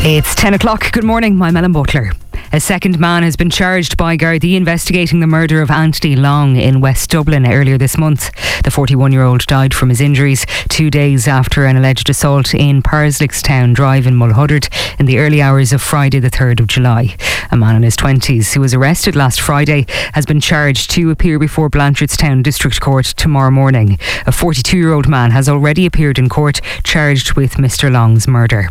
It's 10 o'clock. Good morning, I'm Ellen Butler. A second man has been charged by Gardaí investigating the murder of Anthony Long in West Dublin earlier this month. The 41-year-old died from his injuries 2 days after an alleged assault in Parslickstown Drive in Mulhuddard in the early hours of Friday the 3rd of July. A man in his 20s who was arrested last Friday has been charged to appear before Blanchardstown District Court tomorrow morning. A 42-year-old man has already appeared in court charged with Mr. Long's murder.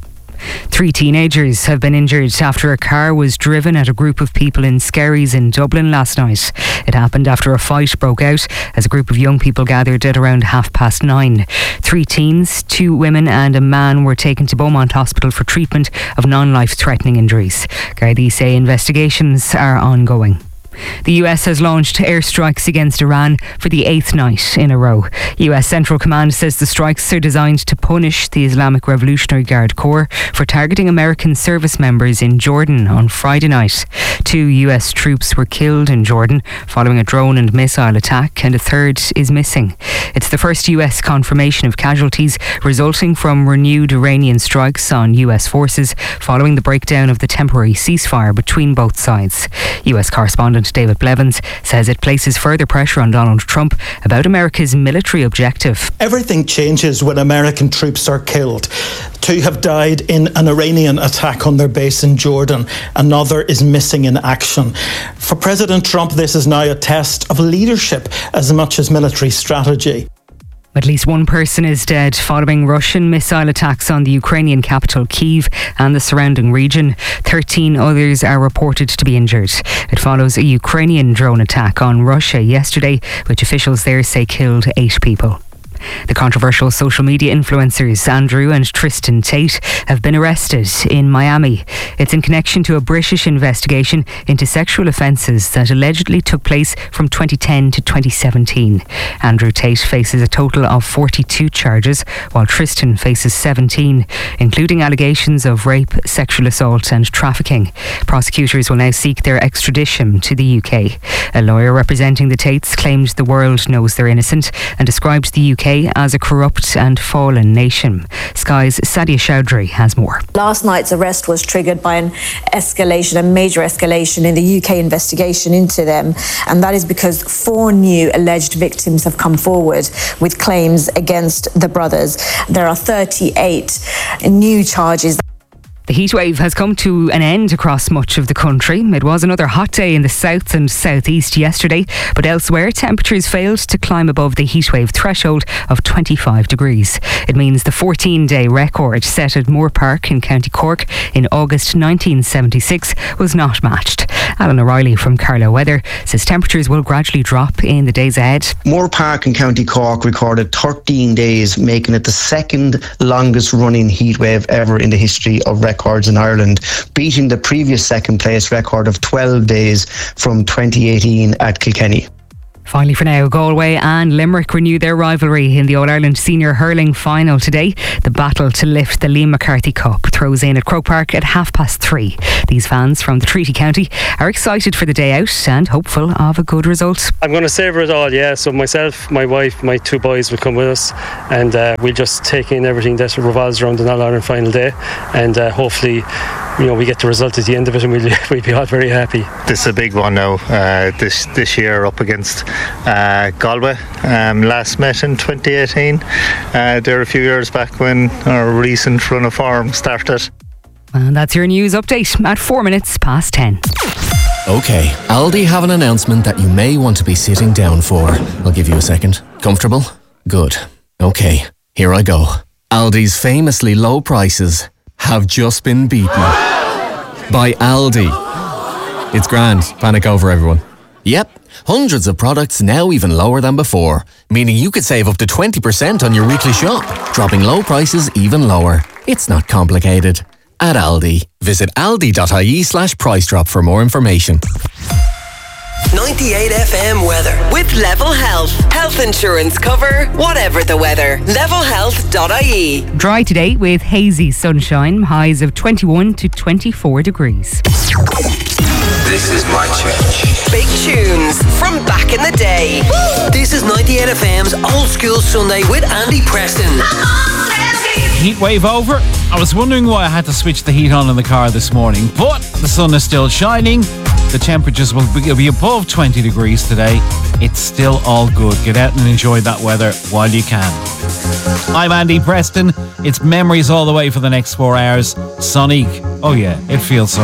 3 teenagers have been injured after a car was driven at a group of people in Skerries in Dublin last night. It happened after a fight broke out as a group of young people gathered at around 9:30. 3 teens, 2 women and a man were taken to Beaumont Hospital for treatment of non-life-threatening injuries. Gardaí say investigations are ongoing. The US has launched airstrikes against Iran for the 8th night in a row. US Central Command says the strikes are designed to punish the Islamic Revolutionary Guard Corps for targeting American service members in Jordan on Friday night. 2 US troops were killed in Jordan following a drone and missile attack, and a third is missing. It's the first US confirmation of casualties resulting from renewed Iranian strikes on US forces following the breakdown of the temporary ceasefire between both sides. US correspondent David Blevins says it places further pressure on Donald Trump about America's military objective. Everything changes when American troops are killed. 2 have died in an Iranian attack on their base in Jordan. Another is missing in action. For President Trump, this is now a test of leadership as much as military strategy. At least 1 person is dead following Russian missile attacks on the Ukrainian capital Kyiv and the surrounding region. 13 others are reported to be injured. It follows a Ukrainian drone attack on Russia yesterday, which officials there say killed 8 people. The controversial social media influencers Andrew and Tristan Tate have been arrested in Miami. It's in connection to a British investigation into sexual offences that allegedly took place from 2010 to 2017. Andrew Tate faces a total of 42 charges, while Tristan faces 17, including allegations of rape, sexual assault and trafficking. Prosecutors will now seek their extradition to the UK. A lawyer representing the Tates claimed the world knows they're innocent and described the UK as a corrupt and fallen nation. Sky's Sadia Chowdhury has more. Last night's arrest was triggered by a major escalation in the UK investigation into them, and that is because 4 new alleged victims have come forward with claims against the brothers. There are 38 new charges. The heatwave has come to an end across much of the country. It was another hot day in the south and southeast yesterday, but elsewhere temperatures failed to climb above the heatwave threshold of 25 degrees. It means the 14-day record set at Moore Park in County Cork in August 1976 was not matched. Alan O'Reilly from Carlow Weather says temperatures will gradually drop in the days ahead. Moore Park in County Cork recorded 13 days, making it the second longest running heatwave ever in the history of records in Ireland, beating the previous second place record of 12 days from 2018 at Kilkenny. Finally for now, Galway and Limerick renew their rivalry in the All-Ireland Senior Hurling Final today. The battle to lift the Liam McCarthy Cup throws in at Croke Park at 3:30. These fans from the Treaty County are excited for the day out and hopeful of a good result. I'm going to savour it all, yeah. So myself, my wife, my 2 boys will come with us, and we'll just take in everything that revolves around the All-Ireland Final day, and hopefully we get the result at the end of it, and we'll be all very happy. This is a big one now. This year up against Galway. Last met in 2018. There a few years back when our recent run of form started. And that's your news update at 10:04. Okay, Aldi have an announcement that you may want to be sitting down for. I'll give you a second. Comfortable? Good. Okay, here I go. Aldi's famously low prices have just been beaten by Aldi. It's grand. Panic over, everyone. Yep, hundreds of products now even lower than before, meaning you could save up to 20% on your weekly shop, dropping low prices even lower. It's not complicated. At Aldi, visit aldi.ie/price drop for more information. 98 FM weather with Level Health. Health insurance cover, whatever the weather. levelhealth.ie. Dry today with hazy sunshine, highs of 21 to 24 degrees. This is my church. Big tunes from back in the day. This is 98 FM's Old School Sunday with Andy Preston. Come on, Heat wave over. I was wondering why I had to switch the heat on in the car this morning, but the sun is still shining. The temperatures will be above 20 degrees today. It's still all good. Get out and enjoy that weather while you can. I'm Andy Preston. It's memories all the way for the next 4 hours. Sonic. Oh yeah, it feels so